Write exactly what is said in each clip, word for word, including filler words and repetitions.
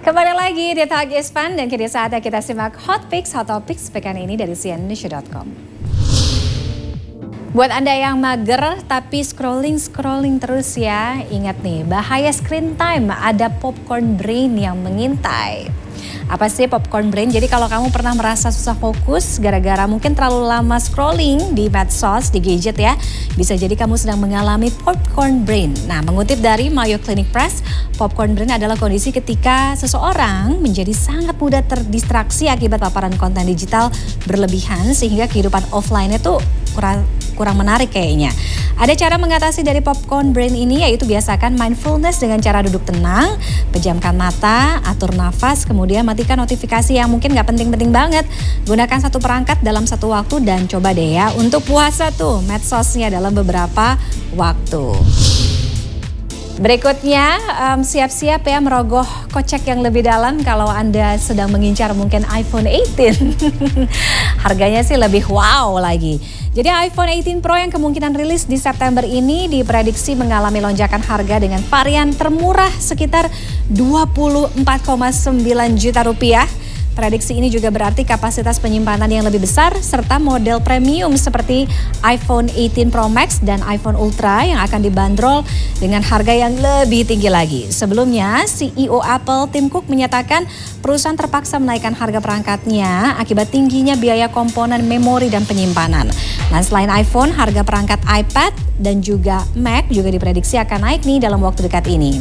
Kembali lagi di Talk is Fun dan kini saatnya kita simak Hot Picks, Hot Topics pekan ini dari C N N Indonesia dot com. Buat Anda yang mager tapi scrolling-scrolling terus ya, ingat nih bahaya screen time, ada popcorn brain yang mengintai. Apa sih popcorn brain? Jadi kalau kamu pernah merasa susah fokus gara-gara mungkin terlalu lama scrolling di medsos, di gadget ya, bisa jadi kamu sedang mengalami popcorn brain. Nah, mengutip dari Mayo Clinic Press, popcorn brain adalah kondisi ketika seseorang menjadi sangat mudah terdistraksi akibat paparan konten digital berlebihan sehingga kehidupan offline-nya tuh kurang kurang menarik kayaknya. Ada cara mengatasi dari popcorn brain ini, yaitu biasakan mindfulness dengan cara duduk tenang, pejamkan mata, atur nafas, kemudian matikan notifikasi yang mungkin gak penting-penting banget. Gunakan satu perangkat dalam satu waktu dan coba deh ya untuk puasa tuh medsosnya dalam beberapa waktu. Berikutnya um, siap-siap ya merogoh kocek yang lebih dalam kalau Anda sedang mengincar mungkin iPhone delapan belas. Harganya sih lebih wow lagi. Jadi iPhone delapan belas Pro yang kemungkinan rilis di September ini diprediksi mengalami lonjakan harga dengan varian termurah sekitar dua puluh empat koma sembilan juta rupiah. Prediksi ini juga berarti kapasitas penyimpanan yang lebih besar serta model premium seperti iPhone delapan belas Pro Max dan iPhone Ultra yang akan dibanderol dengan harga yang lebih tinggi lagi. Sebelumnya, C E O Apple Tim Cook menyatakan perusahaan terpaksa menaikkan harga perangkatnya akibat tingginya biaya komponen memori dan penyimpanan. Nah, selain iPhone, harga perangkat iPad dan juga Mac juga diprediksi akan naik nih dalam waktu dekat ini.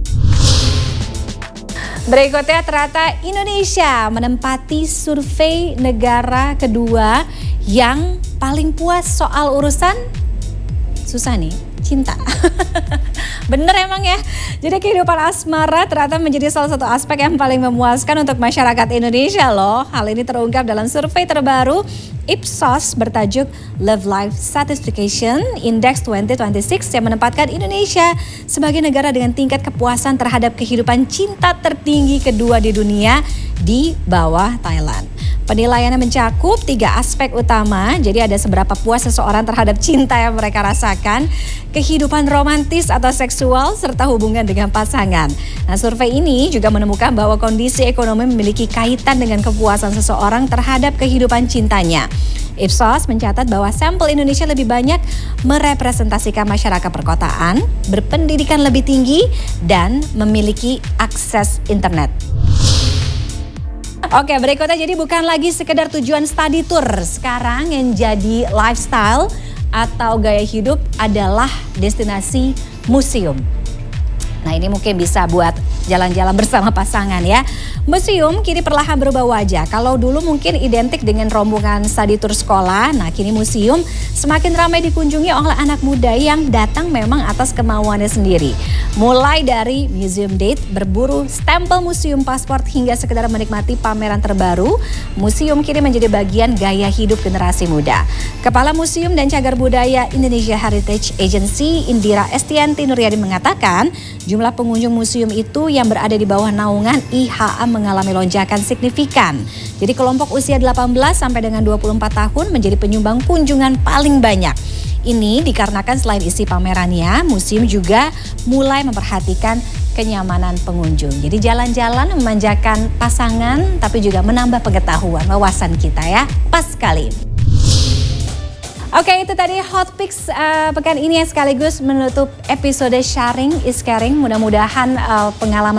Berikutnya ternyata Indonesia menempati survei negara kedua yang paling puas soal urusan susah nih, cinta. Bener emang ya. Jadi kehidupan asmara ternyata menjadi salah satu aspek yang paling memuaskan untuk masyarakat Indonesia loh. Hal ini terungkap dalam survei terbaru Ipsos bertajuk Love Life Satisfaction Index dua ribu dua puluh enam yang menempatkan Indonesia sebagai negara dengan tingkat kepuasan terhadap kehidupan cinta tertinggi kedua di dunia di bawah Thailand. Penilaiannya mencakup tiga aspek utama, jadi ada seberapa puas seseorang terhadap cinta yang mereka rasakan, kehidupan romantis atau seksual, serta hubungan dengan pasangan. Nah, survei ini juga menemukan bahwa kondisi ekonomi memiliki kaitan dengan kepuasan seseorang terhadap kehidupan cintanya. Ipsos mencatat bahwa sampel Indonesia lebih banyak merepresentasikan masyarakat perkotaan, berpendidikan lebih tinggi, dan memiliki akses internet. Oke, berikutnya jadi bukan lagi sekedar tujuan study tour. Sekarang yang jadi lifestyle atau gaya hidup adalah destinasi museum. Nah, ini mungkin bisa buat jalan-jalan bersama pasangan ya. Museum kini perlahan berubah wajah. Kalau dulu mungkin identik dengan rombongan study tour sekolah, nah kini museum semakin ramai dikunjungi oleh anak muda yang datang memang atas kemauannya sendiri. Mulai dari museum date, berburu stempel museum paspor hingga sekedar menikmati pameran terbaru, museum kini menjadi bagian gaya hidup generasi muda. Kepala Museum dan Cagar Budaya Indonesia Heritage Agency Indira Estianti Nuryadi mengatakan, jumlah pengunjung museum itu yang berada di bawah naungan I H A mengalami lonjakan signifikan. Jadi kelompok usia delapan belas sampai dengan dua puluh empat tahun menjadi penyumbang kunjungan paling banyak. Ini dikarenakan selain isi pamerannya, museum juga mulai memperhatikan kenyamanan pengunjung. Jadi jalan-jalan memanjakan pasangan tapi juga menambah pengetahuan, wawasan kita ya. Pas sekali. Oke, itu tadi Hot Picks uh, pekan ini yang sekaligus menutup episode Sharing is Caring. Mudah-mudahan uh, pengalaman